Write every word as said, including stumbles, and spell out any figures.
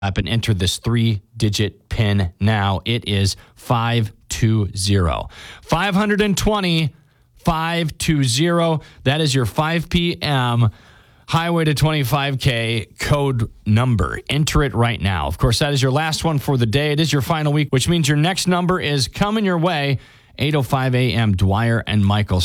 app and enter this three-digit PIN now. It is five two zero. five twenty, five two zero. That is your five p.m. Highway to twenty-five K code number. Enter it right now. Of course, that is your last one for the day. It is your final week, which means your next number is coming your way. eight oh five a.m. Dwyer and Michael.